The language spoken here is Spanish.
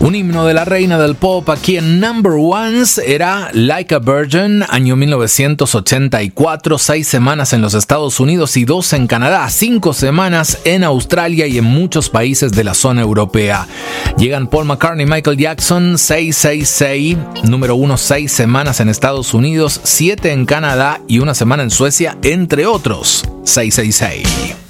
Un himno de la reina del pop aquí en Number Ones era Like a Virgin, año 1984, 6 semanas en los Estados Unidos y 2 en Canadá, 5 semanas en Australia y en muchos países de la zona europea. Llegan Paul McCartney y Michael Jackson, 666, número 1, 6 semanas en Estados Unidos, 7 en Canadá y 1 semana en Suecia, entre otros, 666.